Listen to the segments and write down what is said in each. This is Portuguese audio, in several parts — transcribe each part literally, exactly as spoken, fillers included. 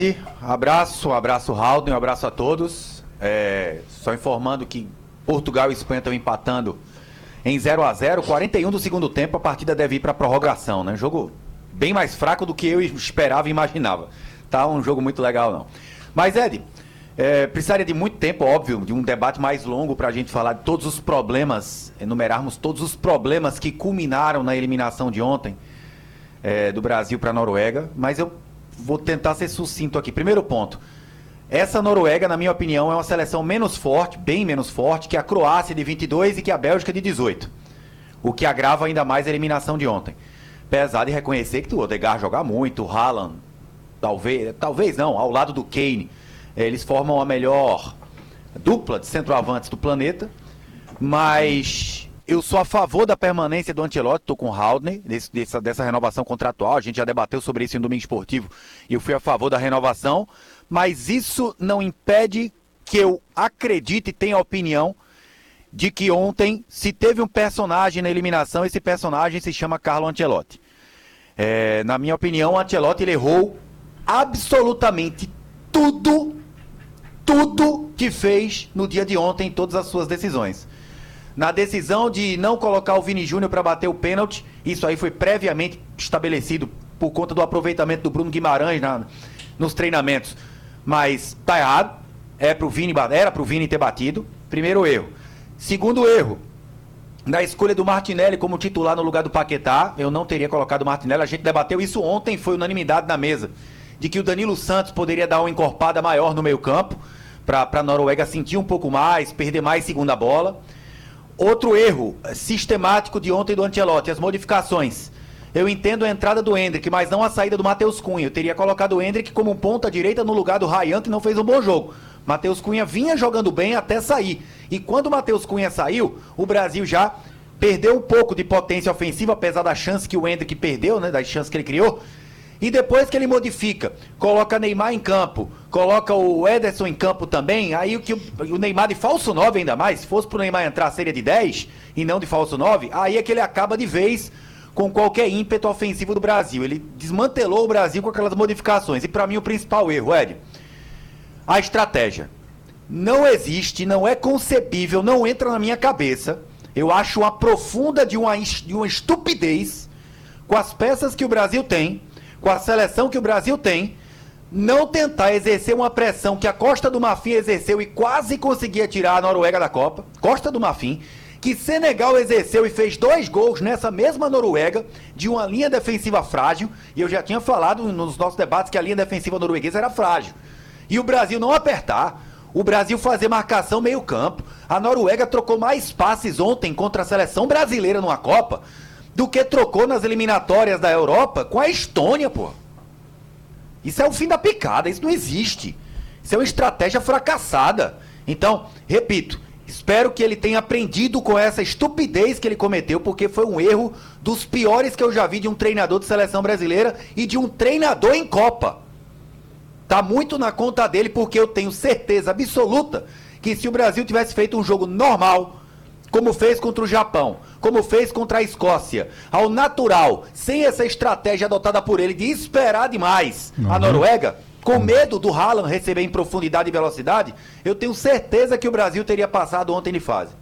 Abraço, abraço Haldner, um abraço a todos. É, só informando que Portugal e Espanha estão empatando em zero a zero, quarenta e um do segundo tempo, a partida deve ir para prorrogação, né? Jogo bem mais fraco do que eu esperava e imaginava. Tá um jogo muito legal, não. Mas, Ed, é, precisaria de muito tempo, óbvio, de um debate mais longo para a gente falar de todos os problemas, enumerarmos todos os problemas que culminaram na eliminação de ontem é, do Brasil para a Noruega, mas eu vou tentar ser sucinto aqui. Primeiro ponto, essa Noruega, na minha opinião, é uma seleção menos forte, bem menos forte, que a Croácia de vinte e dois e que a Bélgica de dezoito. O que agrava ainda mais a eliminação de ontem. Apesar de reconhecer que o Odegaard joga muito, o Haaland, talvez, talvez não, ao lado do Kane, eles formam a melhor dupla de centroavantes do planeta, mas eu sou a favor da permanência do Ancelotti, estou com o Haldner, desse, dessa, dessa renovação contratual, a gente já debateu sobre isso em Domingo Esportivo, e eu fui a favor da renovação, mas isso não impede que eu acredite e tenha a opinião de que ontem, se teve um personagem na eliminação, esse personagem se chama Carlo Ancelotti. É, na minha opinião, o Ancelotti ele errou absolutamente tudo, tudo que fez no dia de ontem em todas as suas decisões. Na decisão de não colocar o Vini Júnior para bater o pênalti, isso aí foi previamente estabelecido por conta do aproveitamento do Bruno Guimarães na, nos treinamentos. Mas tá errado, é pro Vini, era pro Vini ter batido. Primeiro erro. Segundo erro, na escolha do Martinelli como titular no lugar do Paquetá, eu não teria colocado o Martinelli, a gente debateu isso ontem, foi unanimidade na mesa, de que o Danilo Santos poderia dar uma encorpada maior no meio campo, para a Noruega sentir um pouco mais, perder mais segunda bola. Outro erro sistemático de ontem do Ancelotti, as modificações. Eu entendo a entrada do Endrick, mas não a saída do Matheus Cunha. Eu teria colocado o Endrick como ponta direita no lugar do Ryan, que não fez um bom jogo. Matheus Cunha vinha jogando bem até sair. E quando o Matheus Cunha saiu, o Brasil já perdeu um pouco de potência ofensiva, apesar da chance que o Endrick perdeu, né, das chances que ele criou. E depois que ele modifica, coloca Neymar em campo, coloca o Ederson em campo também, aí o que o Neymar de falso nove ainda mais, se fosse pro Neymar entrar seria de dez e não de falso nove, aí é que ele acaba de vez com qualquer ímpeto ofensivo do Brasil. Ele desmantelou o Brasil com aquelas modificações. E para mim o principal erro, Ed, a estratégia. Não existe, não é concebível, não entra na minha cabeça. Eu acho uma profunda de uma, de uma estupidez, com as peças que o Brasil tem, com a seleção que o Brasil tem, não tentar exercer uma pressão que a Costa do Marfim exerceu e quase conseguia tirar a Noruega da Copa. Costa do Marfim, que Senegal exerceu e fez dois gols nessa mesma Noruega, de uma linha defensiva frágil, e eu já tinha falado nos nossos debates que a linha defensiva norueguesa era frágil. E o Brasil não apertar, o Brasil fazer marcação meio campo. A Noruega trocou mais passes ontem contra a seleção brasileira numa Copa do que trocou nas eliminatórias da Europa com a Estônia, pô. Isso é o fim da picada, isso não existe. Isso é uma estratégia fracassada. Então, repito, espero que ele tenha aprendido com essa estupidez que ele cometeu, porque foi um erro dos piores que eu já vi de um treinador de seleção brasileira e de um treinador em Copa. Tá muito na conta dele, porque eu tenho certeza absoluta que se o Brasil tivesse feito um jogo normal, como fez contra o Japão, como fez contra a Escócia, ao natural, sem essa estratégia adotada por ele de esperar demais uhum. a Noruega, com medo do Haaland receber em profundidade e velocidade, eu tenho certeza que o Brasil teria passado ontem de fase.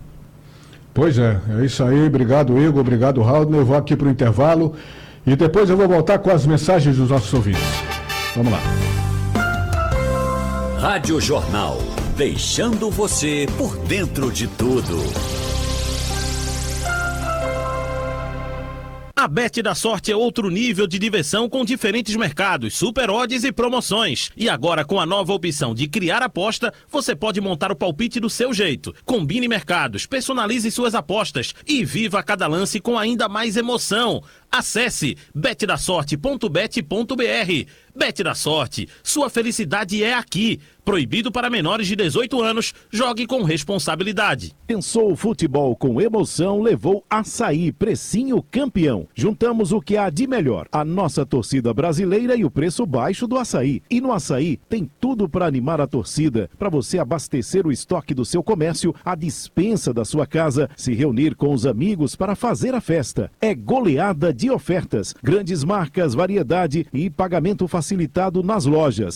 Pois é, é isso aí. Obrigado, Igor. Obrigado, Haldner. Eu vou aqui para o intervalo e depois eu vou voltar com as mensagens dos nossos ouvintes. Vamos lá. Rádio Jornal, deixando você por dentro de tudo. A Bet da Sorte é outro nível de diversão com diferentes mercados, super odds e promoções. E agora com a nova opção de criar aposta, você pode montar o palpite do seu jeito. Combine mercados, personalize suas apostas e viva cada lance com ainda mais emoção. Acesse bet da sorte ponto bet ponto br. Bet da Sorte, sua felicidade é aqui. Proibido para menores de dezoito anos, jogue com responsabilidade. Pensou futebol com emoção, levou Açaí, precinho campeão. Juntamos o que há de melhor, a nossa torcida brasileira e o preço baixo do açaí. E no Açaí tem tudo para animar a torcida, para você abastecer o estoque do seu comércio, a despensa da sua casa, se reunir com os amigos para fazer a festa. É goleada de ofertas, grandes marcas, variedade e pagamento facilitado nas lojas.